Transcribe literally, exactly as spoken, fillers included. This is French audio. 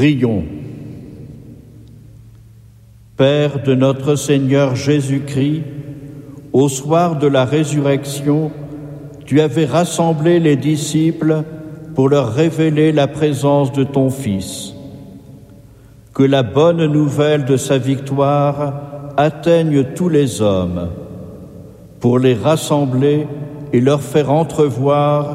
Prions. Père de notre Seigneur Jésus-Christ, au soir de la résurrection, tu avais rassemblé les disciples pour leur révéler la présence de ton Fils. Que la bonne nouvelle de sa victoire atteigne tous les hommes, pour les rassembler et leur faire entrevoir